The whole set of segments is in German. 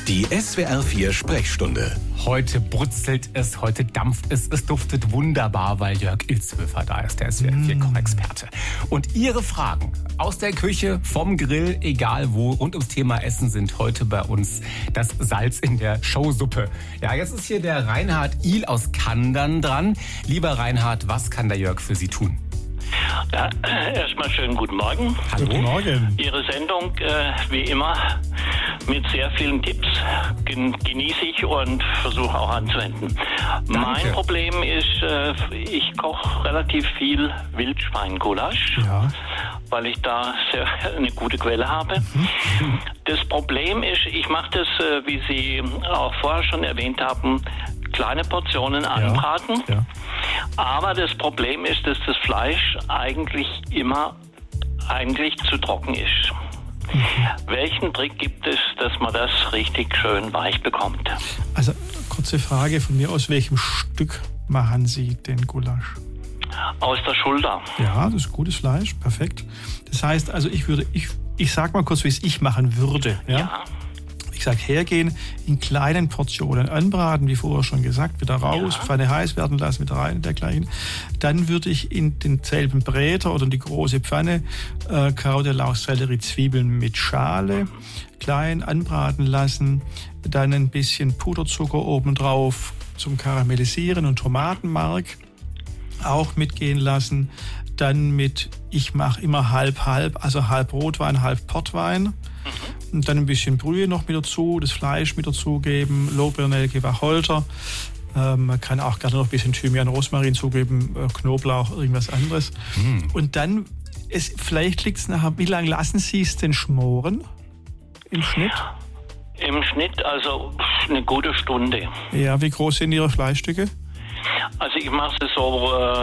Die SWR 4 Sprechstunde. Heute brutzelt es, heute dampft es, es duftet wunderbar, weil Jörg Ilzhöfer da ist, der SWR 4 Kochexperte. Und Ihre Fragen aus der Küche, vom Grill, egal wo, rund ums Thema Essen sind heute bei uns das Salz in der Showsuppe. Ja, jetzt ist hier der Reinhard Ihl aus Kandern dran. Lieber Reinhard, was kann der Jörg für Sie tun? Ja, erstmal schönen guten Morgen. Hallo. Guten Morgen. Ihre Sendung, wie immer, mit sehr vielen Tipps genieße ich und versuche auch anzuwenden. Danke. Mein Problem ist, ich koche relativ viel Wildschweingulasch, weil ich da eine gute Quelle habe. Das Problem ist, ich mache das, wie Sie auch vorher schon erwähnt haben, kleine Portionen anbraten. Ja. Aber das Problem ist, dass das Fleisch eigentlich zu trocken ist. Welchen Trick gibt es, dass man das richtig schön weich bekommt? Also, kurze Frage von mir: Aus welchem Stück machen Sie den Gulasch? Aus der Schulter. Ja, das ist gutes Fleisch, perfekt. Das heißt, also ich sag mal kurz, wie es ich machen würde. Ja. Ich sage, hergehen, in kleinen Portionen anbraten, wie vorher schon gesagt, wieder raus, Pfanne heiß werden lassen, wieder rein und dergleichen. Dann würde ich in denselben Bräter oder in die große Pfanne Karotte, Lauch, Sellerie, Zwiebeln mit Schale klein anbraten lassen. Dann ein bisschen Puderzucker obendrauf zum Karamellisieren und Tomatenmark auch mitgehen lassen. Dann ich mache immer halb, also halb Rotwein, halb Portwein. Und dann ein bisschen Brühe noch mit dazu, das Fleisch mit dazugeben, Lorbeer, Nelke, Wacholder. Man kann auch gerne noch ein bisschen Thymian, Rosmarin zugeben, Knoblauch, irgendwas anderes. Und dann, vielleicht liegt es nachher, wie lange lassen Sie es denn schmoren im Schnitt? Im Schnitt also eine gute Stunde. Ja, wie groß sind Ihre Fleischstücke? Also ich mache es so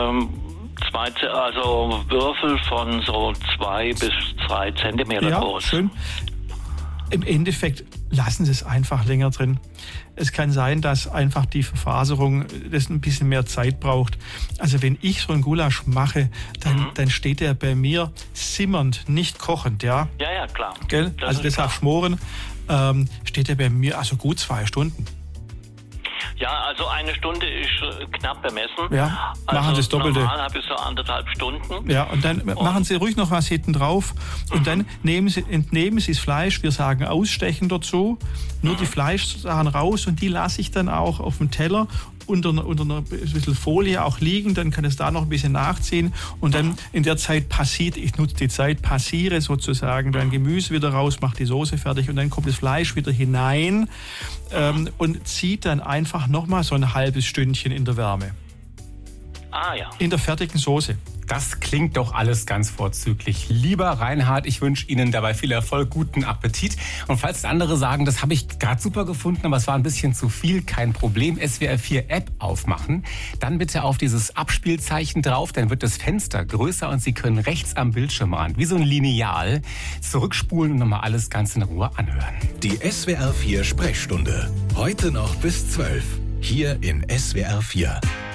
Würfel von so 2 bis 3 Zentimeter groß. Ja, schön. Im Endeffekt lassen Sie es einfach länger drin. Es kann sein, dass einfach die Verfaserung das ein bisschen mehr Zeit braucht. Also wenn ich so einen Gulasch mache, dann steht der bei mir simmernd, nicht kochend, ja? Ja, klar. Gell? Also deshalb schmoren steht der bei mir also gut 2 Stunden. Ja, also eine Stunde ist knapp bemessen. Ja, machen Sie das Doppelte. Normal habe ich so 1,5 Stunden. Ja, und dann machen Sie ruhig noch was hinten drauf. Und dann entnehmen Sie das Fleisch, wir sagen ausstechen dazu, nur die Fleischsachen raus und die lasse ich dann auch auf dem Teller unter einer bisschen Folie auch liegen, dann kann es da noch ein bisschen nachziehen und dann in der Zeit ich nutze die Zeit, passiere sozusagen dein Gemüse wieder raus, mache die Soße fertig und dann kommt das Fleisch wieder hinein und zieht dann einfach nochmal so ein halbes Stündchen in der Wärme. In der fertigen Soße. Das klingt doch alles ganz vorzüglich. Lieber Reinhard, ich wünsche Ihnen dabei viel Erfolg, guten Appetit. Und falls andere sagen, das habe ich gerade super gefunden, aber es war ein bisschen zu viel, kein Problem. SWR 4 App aufmachen, dann bitte auf dieses Abspielzeichen drauf, dann wird das Fenster größer und Sie können rechts am Bildschirmrand, wie so ein Lineal, zurückspulen und nochmal alles ganz in Ruhe anhören. Die SWR 4 Sprechstunde. Heute noch bis 12. Hier in SWR 4.